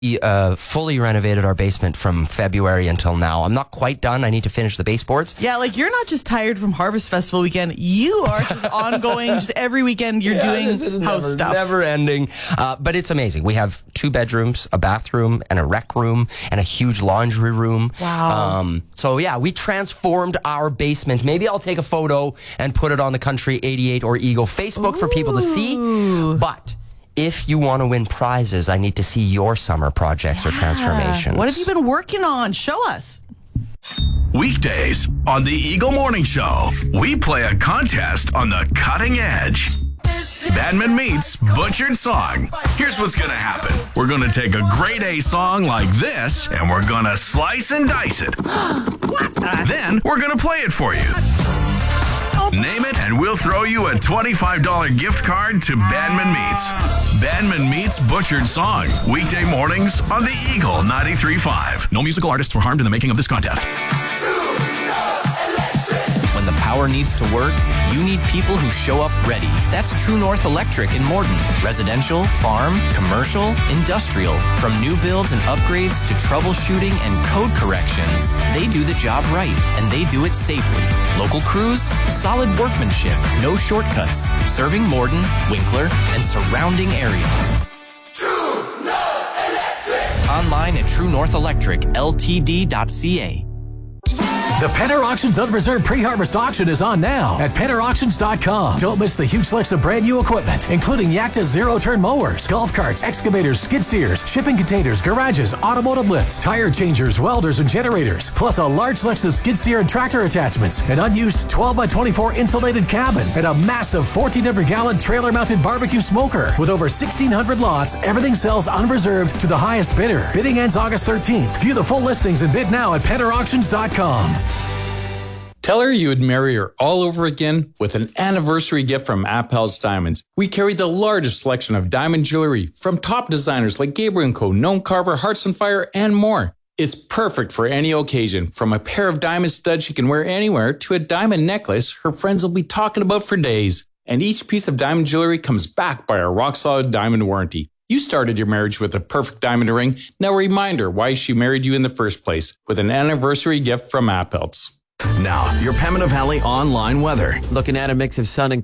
fully renovated our basement from February until now. I'm not quite done. I need to finish the baseboards. Yeah, like you're not just tired from Harvest Festival weekend. You are just ongoing. Just every weekend you're doing house stuff. Never ending. But it's amazing. We have 2 bedrooms, a bathroom, and a rec room, and a huge laundry room. Wow. So yeah, we transformed our basement. Maybe I'll take a photo and put it on the Country 88 or Eagle Facebook for people to see. But if you want to win prizes, I need to see your summer projects or transformations. What have you been working on? Show us. Weekdays on the Eagle Morning Show, we play a contest on the cutting edge. Badman meets Butchered Song. Here's what's going to happen. We're going to take a grade A song like this, and we're going to slice and dice it. Then we're going to play it for you. Name it, and we'll throw you a $25 gift card to Badman Meats. Badman Meets Butchered Song. Weekday mornings on the Eagle 93.5. No musical artists were harmed in the making of this contest. When the power needs to work, you need people who show up ready. That's True North Electric in Morden. Residential, farm, commercial, industrial. From new builds and upgrades to troubleshooting and code corrections, they do the job right, and they do it safely. Local crews, solid workmanship, no shortcuts. Serving Morden, Winkler, and surrounding areas. True North Electric. Online at truenorthelectricltd.ca. The Penner Auctions Unreserved Pre-Harvest Auction is on now at PennerAuctions.com. Don't miss the huge selection of brand new equipment, including Yakta zero-turn mowers, golf carts, excavators, skid steers, shipping containers, garages, automotive lifts, tire changers, welders, and generators, plus a large selection of skid steer and tractor attachments, an unused 12x24 insulated cabin, and a massive 1,400-gallon trailer-mounted barbecue smoker. With over 1,600 lots, everything sells unreserved to the highest bidder. Bidding ends August 13th. View the full listings and bid now at PennerAuctions.com. Tell her you would marry her all over again with an anniversary gift from Appel's Diamonds. We carry the largest selection of diamond jewelry from top designers like Gabriel & Co., Gnome Carver, Hearts on Fire, and more. It's perfect for any occasion, from a pair of diamond studs she can wear anywhere to a diamond necklace her friends will be talking about for days. And each piece of diamond jewelry comes backed by our rock-solid diamond warranty. You started your marriage with a perfect diamond ring. Now remind her why she married you in the first place with an anniversary gift from Appel's. Now, your Pembina Valley online weather. Looking at a mix of sun and